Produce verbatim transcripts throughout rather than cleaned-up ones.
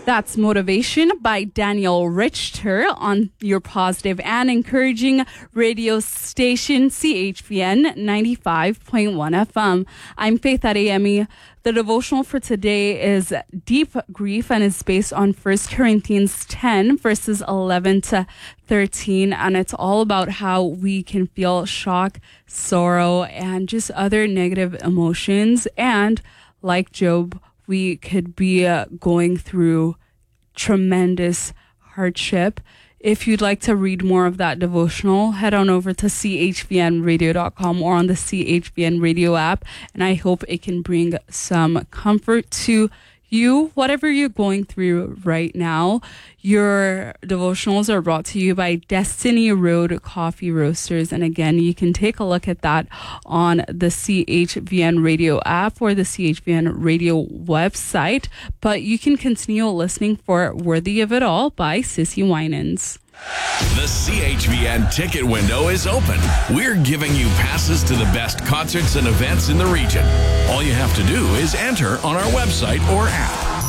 That's Motivation by Daniel Richter on your positive and encouraging radio station, C H V N ninety-five point one F M. I'm Faith Adeyemi. The devotional for today is Deep Grief and is based on First Corinthians ten, verses eleven to thirteen. And it's all about how we can feel shock, sorrow, and just other negative emotions. And like Job, we could be uh, going through tremendous hardship. If you'd like to read more of that devotional, head on over to c h v n radio dot com or on the C H V N radio app. And I hope it can bring some comfort to you, whatever you're going through right now. Your devotionals are brought to you by Destiny Road Coffee Roasters. And again, you can take a look at that on the C H V N radio app or the C H V N radio website. But you can continue listening for Worthy of It All by Sissy Winans. The C H V N ticket window is open. We're giving you passes to the best concerts and events in the region. All you have to do is enter on our website or app.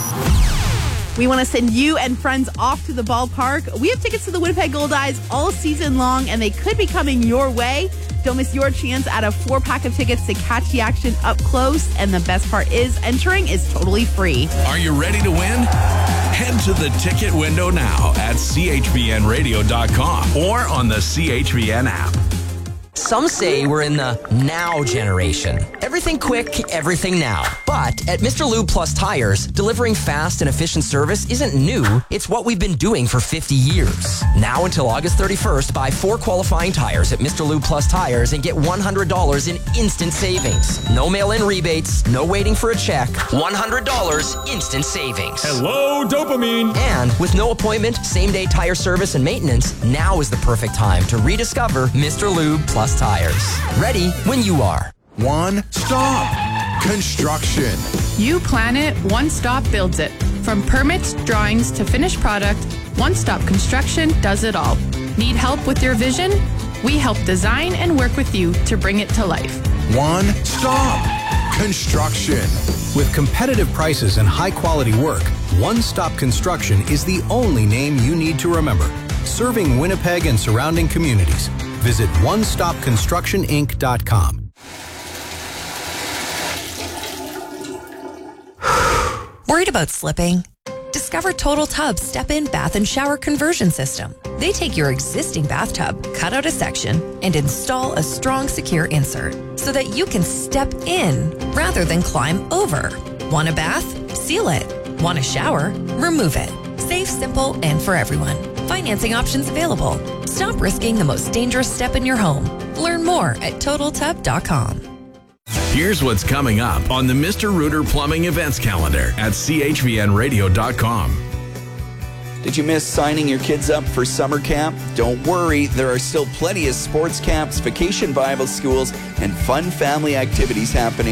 We want to send you and friends off to the ballpark. We have tickets to the Winnipeg Goldeyes all season long, and they could be coming your way. Don't miss your chance at a four-pack of tickets to catch the action up close. And the best part is, entering is totally free. Are you ready to win? Head to the ticket window now at c h v n radio dot com or on the C H V N app. Some say we're in the now generation. Everything quick, everything now. But at Mister Lube Plus Tires, delivering fast and efficient service isn't new. It's what we've been doing for fifty years. Now until August thirty-first, buy four qualifying tires at Mister Lube Plus Tires and get one hundred dollars in instant savings. No mail-in rebates, no waiting for a check. one hundred dollars instant savings. Hello, dopamine. And with no appointment, same-day tire service and maintenance, now is the perfect time to rediscover Mister Lube Plus Tires. Ready when you are. One Stop Construction. You plan it, One Stop builds it. From permits, drawings to finished product, One Stop Construction does it all. Need help with your vision? We help design and work with you to bring it to life. One Stop Construction. With competitive prices and high-quality work, One Stop Construction is the only name you need to remember. Serving Winnipeg and surrounding communities. Visit one stop construction inc dot com. Worried about slipping? Discover Total Tub's step-in bath and shower conversion system. They take your existing bathtub, cut out a section, and install a strong, secure insert so that you can step in rather than climb over. Want a bath? Seal it. Want a shower? Remove it. Safe, simple, and for everyone. Financing options available. Stop risking the most dangerous step in your home. Learn more at total tub dot com. Here's what's coming up on the Mister Rooter Plumbing events calendar at c h v n radio dot com. Did you miss signing your kids up for summer camp? Don't worry, there are still plenty of sports camps, vacation Bible schools, and fun family activities happening